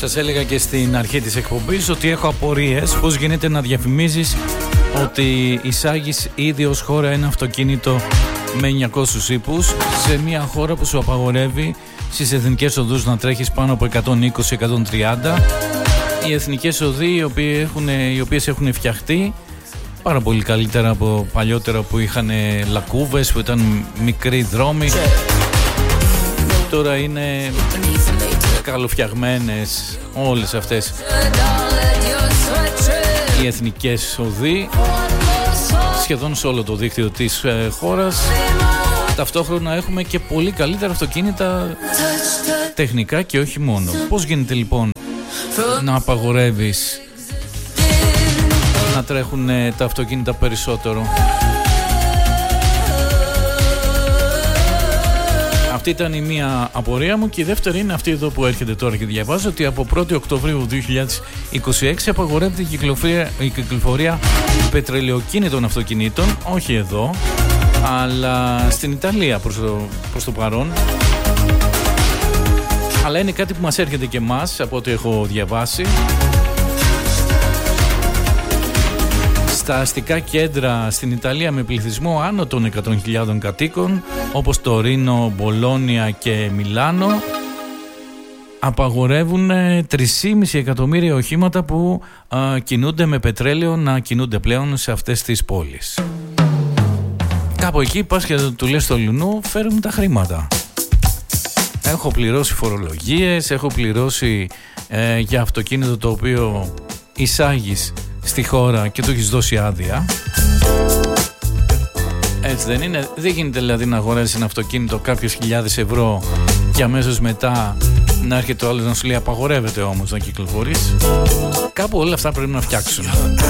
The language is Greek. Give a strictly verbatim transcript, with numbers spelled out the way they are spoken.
Σας έλεγα και στην αρχή της εκπομπής ότι έχω απορίες πώς γίνεται να διαφημίζεις ότι εισάγεις ήδη ως χώρα ένα αυτοκίνητο με εννιακόσιους ύπους σε μια χώρα που σου απαγορεύει στις εθνικές οδούς να τρέχεις πάνω από εκατόν είκοσι με εκατόν τριάντα. Οι εθνικές οδοί οι οποίες έχουν, οι οποίες έχουν φτιαχτεί πάρα πολύ καλύτερα από παλιότερα που είχαν λακκούβες, που ήταν μικροί δρόμοι. Τώρα είναι καλοφτιαγμένες όλες αυτές οι εθνικές οδοί σχεδόν σε όλο το δίκτυο της ε, χώρας. Ταυτόχρονα έχουμε και πολύ καλύτερα αυτοκίνητα τεχνικά και όχι μόνο. Πώς γίνεται λοιπόν να απαγορεύεις να τρέχουν ε, τα αυτοκίνητα περισσότερο? Αυτή ήταν η μία απορία μου και η δεύτερη είναι αυτή εδώ που έρχεται τώρα και διαβάζω ότι από πρώτη Οκτωβρίου δύο χιλιάδες είκοσι έξι απαγορεύεται η κυκλοφορία, η κυκλοφορία πετρελαιοκίνητων αυτοκινήτων, όχι εδώ, αλλά στην Ιταλία προς το, προς το παρόν. Αλλά είναι κάτι που μας έρχεται και εμάς από ό,τι έχω διαβάσει. Στα αστικά κέντρα στην Ιταλία με πληθυσμό άνω των εκατό χιλιάδων κατοίκων, όπως το Ρήνο, Μπολόνια και Μιλάνο, απαγορεύουν τρία κόμμα πέντε εκατομμύρια οχήματα που α, κινούνται με πετρέλαιο να κινούνται πλέον σε αυτές τις πόλεις. Κάπου εκεί πας και του λες στο λουνού, φέρε μου τα χρήματα. Έχω πληρώσει φορολογίες, έχω πληρώσει ε, για αυτοκίνητο το οποίο εισάγεις στη χώρα και του έχεις δώσει άδεια. Έτσι δεν είναι? Δεν γίνεται δηλαδή να αγοράσεις ένα αυτοκίνητο κάποιες χιλιάδες ευρώ και αμέσως μετά να έρχεται ο άλλος να σου λέει απαγορεύεται όμως να κυκλοφορείς. Κάπου όλα αυτά πρέπει να φτιάξουν.